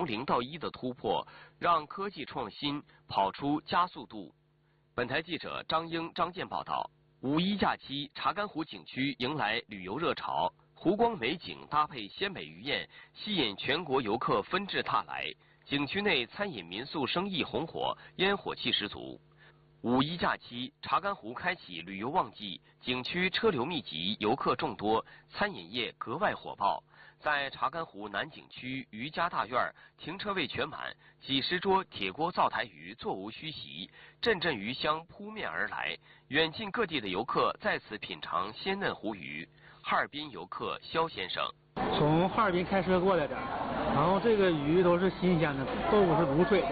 0到1的突破，让科技创新跑出加速度。本台记者张英、张健报道。五一假期，查干湖景区迎来旅游热潮，湖光美景搭配鲜美鱼宴，吸引全国游客纷至沓来。景区内餐饮民宿生意红火，烟火气十足。五一假期，查干湖开启旅游旺季，景区车流密集，游客众多，餐饮业格外火爆。在查干湖南景区渔家大院，停车位全满，几十桌铁锅灶台鱼座无虚席，阵阵鱼香扑面而来。远近各地的游客在此品尝鲜嫩湖鱼。哈尔滨游客肖先生： 从哈尔滨开车过来的，然后这个鱼都是新鲜的，都是卤水的，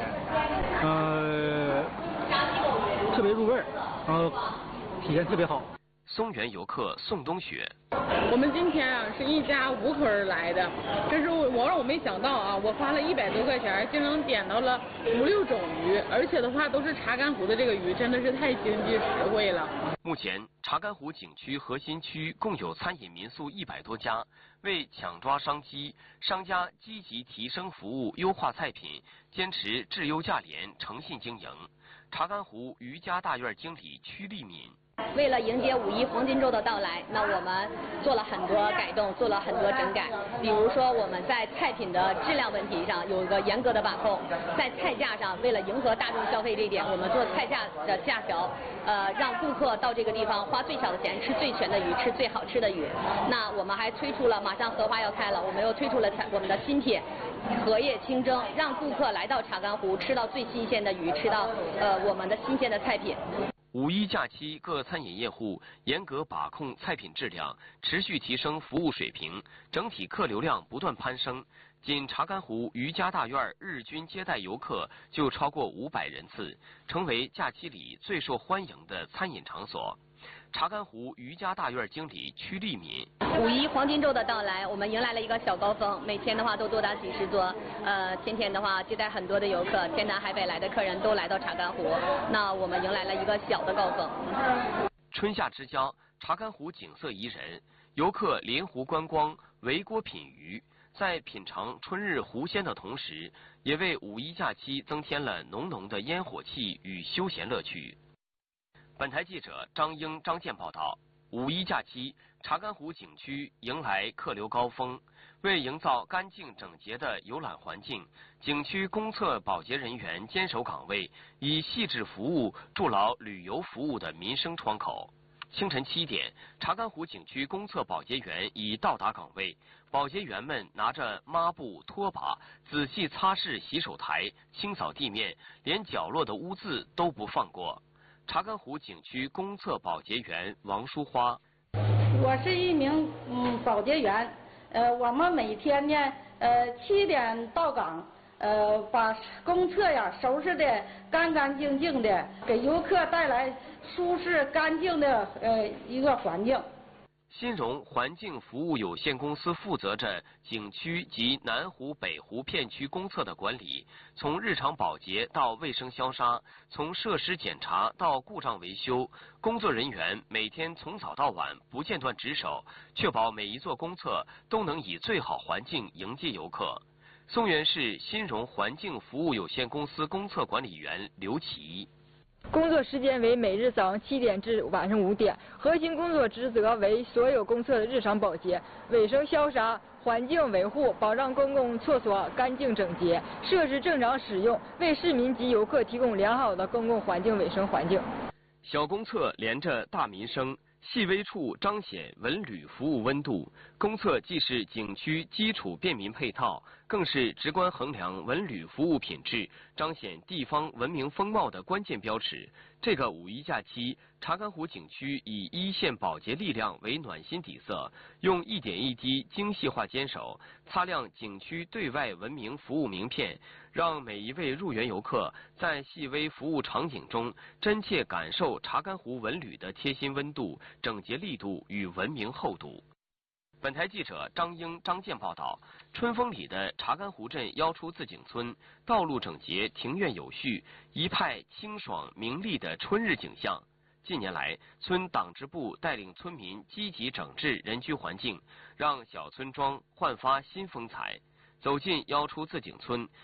特别入味儿，然后体验特别好。 松原游客宋冬雪： 我们今天啊是一家5口人来的，这是我没想到啊，我花了100多块钱，竟能点到了5、6种鱼，而且的话都是查干湖的这个鱼，真的是太经济实惠了。 目前，查干湖景区核心区共有餐饮民宿100多家，为抢抓商机，商家积极提升服务，优化菜品，坚持质优价廉，诚信经营。查干湖渔家大院经理曲丽敏： 为了迎接5一黄金周的到来，那我们做了很多改动，做了很多整改。比如说，我们在菜品的质量问题上有一个严格的把控，在菜价上，为了迎合大众消费这一点，我们做菜价的下调，让顾客到这个地方花最少的钱吃最全的鱼，吃最好吃的鱼。那我们还推出了，马上荷花要开了，我们又推出了我们的新帖荷叶清蒸，让顾客来到查干湖吃到最新鲜的鱼，吃到我们的新鲜的菜品。 五一假期，各餐饮业户严格把控菜品质量，持续提升服务水平，整体客流量不断攀升。仅查干湖渔家大院日均接待游客就超过500人次，成为假期里最受欢迎的餐饮场所。查干湖渔家大院经理曲丽敏 ：5一黄金周的到来，我们迎来了一个小高峰，每天的话都多达几十桌，天天的话接待很多的游客，天南海北来的客人都来到查干湖，那我们迎来了一个小的高峰。 春夏之交，查干湖景色宜人，游客临湖观光，围锅品鱼，在品尝春日湖鲜的同时，也为五一假期增添了浓浓的烟火气与休闲乐趣。本台记者张英、张健报道。五一假期，查干湖景区迎来客流高峰。为营造干净整洁的游览环境，景区公厕保洁人员坚守岗位，以细致服务筑牢旅游服务的民生窗口。清晨7点，查干湖景区公厕保洁员已到达岗位，保洁员们拿着抹布、拖把，仔细擦拭洗手台，清扫地面，连角落的污渍都不放过。查干湖景区公厕保洁员王淑花： 我是一名保洁员，我们每天呢7点到岗，把公厕呀收拾的干干净净的，给游客带来舒适干净的一个环境。 新荣环境服务有限公司负责着景区及南湖、北湖片区公厕的管理，从日常保洁到卫生消杀，从设施检查到故障维修，工作人员每天从早到晚不间断值守，确保每一座公厕都能以最好环境迎接游客。松原市新荣环境服务有限公司公厕管理员刘琦： 工作时间为每日早上7点至晚上5点，核心工作职责为所有公厕的日常保洁、卫生消杀、环境维护，保障公共厕所干净整洁、设施正常使用，为市民及游客提供良好的公共环境卫生环境。 小公厕连着大民生，细微处彰显文旅服务温度。公厕既是景区基础便民配套，更是直观衡量文旅服务品质、彰显地方文明风貌的关键标尺。这个五一假期，查干湖景区以一线保洁力量为暖心底色，用一点一滴精细化坚守，擦亮景区对外文明服务名片，让每一位入园游客在细微服务场景中真切感受查干湖文旅的贴心温度、整洁力度与文明厚度。本台记者张英、张健报道。春风里的查干湖镇腰出自景村，道路整洁，庭院有序，一派清爽明丽的春日景象。近年来，村党支部带领村民积极整治人居环境，让小村庄焕发新风采。走进腰出自景村，